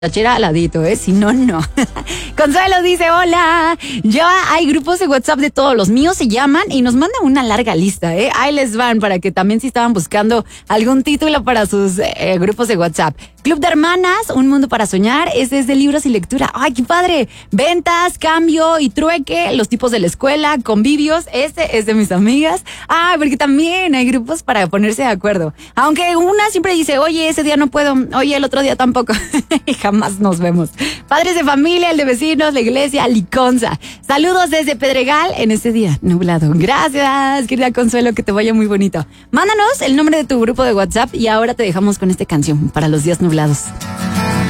Chera al ladito, si no, no. Consuelo dice, hola, ya hay grupos de WhatsApp de todos, los míos se llaman y nos mandan una larga lista, ahí les van para que también si estaban buscando algún título para sus grupos de WhatsApp. Club de Hermanas, Un Mundo para Soñar, ese es de libros y lectura. ¡Ay, qué padre! Ventas, cambio y trueque, los tipos de la escuela, convivios, ese es de mis amigas. ¡Ay, porque también hay grupos para ponerse de acuerdo! Aunque una siempre dice, oye, ese día no puedo, oye, el otro día tampoco. Jamás nos vemos. Padres de familia, el de vecinos, la iglesia, Liconza. Saludos desde Pedregal en este día nublado. Gracias, querida Consuelo, que te vaya muy bonito. Mándanos el nombre de tu grupo de WhatsApp y ahora te dejamos con esta canción para los días nublados.